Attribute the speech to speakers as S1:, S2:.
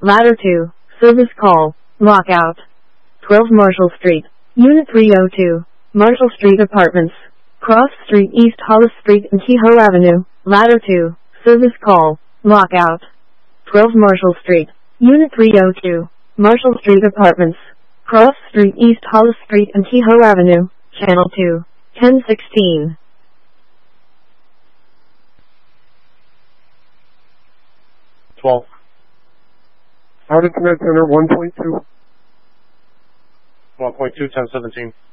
S1: Ladder 2, service call, lockout. 12 Marshall Street, Unit 302, Marshall Street Apartments, Cross Street East Hollis Street and Kehoe Avenue, Ladder 2, service call, lockout. 12 Marshall Street, Unit 302, Marshall Street Apartments, Cross Street East Hollis Street and Kehoe Avenue, Channel 2, 1016.
S2: Out Internet Center 1.2.
S3: 1.2, 1017.